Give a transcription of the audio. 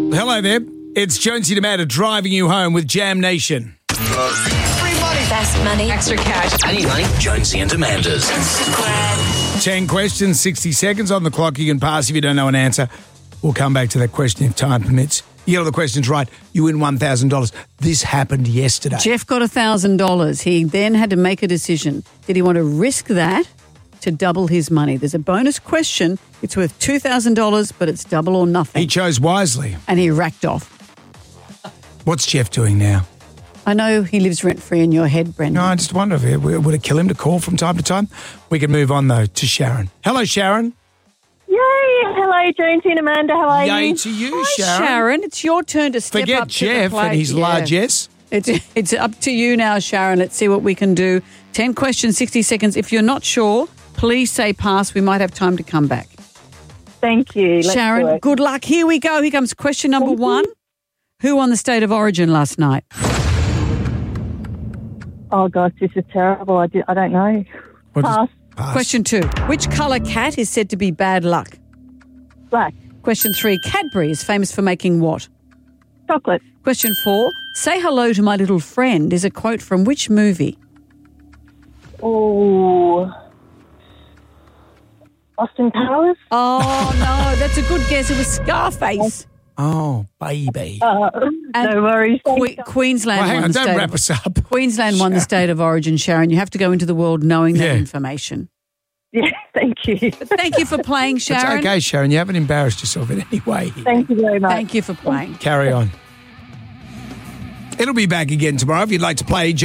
Hello there. It's Jonesy and Amanda driving you home with Jam Nation. Free money. Best money. Extra cash. I need money. Jonesy and Amanda's. Instagram. 10 questions, 60 seconds on the clock. You can pass if you don't know an answer. We'll come back to that question if time permits. You get all the questions right, you win $1,000. This happened yesterday. Jeff got $1,000. He then had to make a decision. Did he want to risk that to double his money? There's a bonus question. It's worth $2,000, but it's double or nothing. He chose wisely. And he racked off. What's Jeff doing now? I know he lives rent-free in your head, Brendan. No, I just wonder if it would it kill him to call from time to time? We can move on, though, to Sharon. Hello, Sharon. Yay! Hello, Jonesy and Amanda. How are Yay you? to you, Hi, Sharon. It's your turn to step Forget up to Jeff the plate. and his largesse. It's up to you now, Sharon. Let's see what we can do. 10 questions, 60 seconds. If you're not sure, please say pass. We might have time to come back. Thank you. Let's do Sharon, it. good luck. Here we go. Here comes question number one. Who won the State of Origin last night? Oh, gosh, this is terrible. I don't know. What is- Pass. Pass. Question two. Which colour cat is said to be bad luck? Black. Question three. Cadbury is famous for making what? Chocolate. Question four. Say hello to my little friend is a quote from which movie? Oh. Austin Powers? Oh, no, that's a good guess. It was Scarface. Oh, baby. And No worries. Queensland Well, hang won on, the don't state wrap of, us up. Queensland won the State of Origin, Sharon. You have to go into the world knowing that Yeah. information. Yeah, thank you. Thank you for playing, Sharon. It's okay, Sharon. You haven't embarrassed yourself in any way. Thank you very much. Thank you for playing. Carry on. It'll be back again tomorrow if you'd like to play.